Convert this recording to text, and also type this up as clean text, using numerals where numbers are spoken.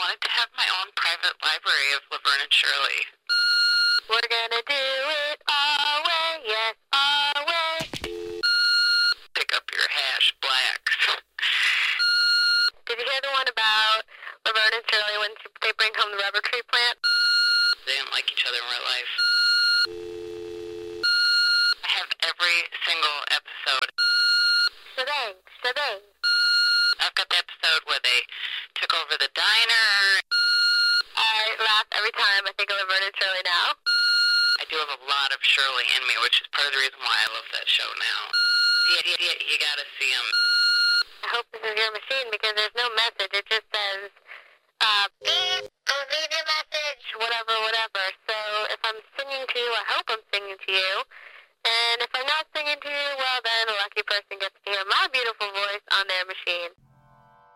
wanted to have my own private library of Laverne and Shirley. We're gonna do it our way, yes, our way. Pick up your hash blacks. Did you hear the one about Laverne and Shirley when they bring home the rubber tree plant? They didn't like each other in real life. I have every single episode. Shebang, shebang. I've got the episode where they took over the diner. I laugh every time I think of Laverne and Shirley now. I do have a lot of Shirley in me, which is part of the reason why I love that show now. You gotta see them. I hope this is your machine because there's